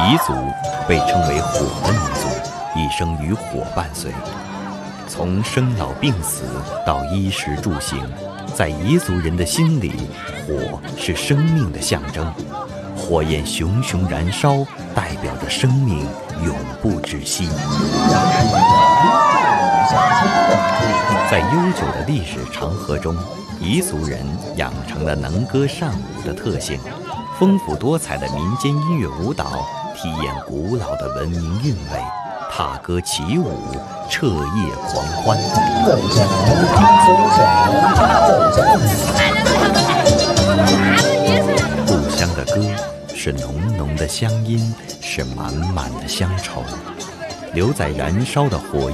彝族被称为火的民族，一生与火伴随。从生老病死到衣食住行，在彝族人的心里，火是生命的象征。火焰熊熊燃烧，代表着生命永不止息。在悠久的历史长河中，彝族人养成了能歌善舞的特性，丰富多彩的民间音乐舞蹈体验古老的文明韵味，踏歌起舞，彻夜狂欢。故乡的歌是浓浓的乡音，是满满的乡愁，留在燃烧的火